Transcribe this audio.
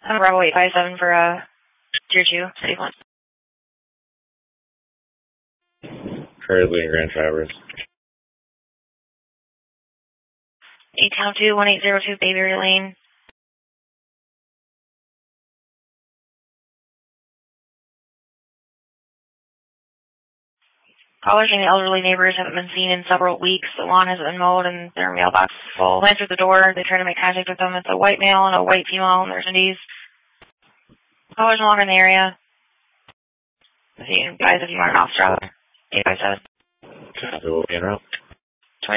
I'm Bravo 857 for Tier 2, City 1. Currently in Grand Traverse. 8 Town 2, 1802 Bayberry Lane. Callers and elderly neighbors haven't been seen in several weeks. The lawn hasn't been mowed and their mailbox is full. They answered the door. They try to make contact with them. It's a white male and a white female, and there's Indies. Callers no longer in the area. Guys, if you want an off-strap, 857. So we'll be en route.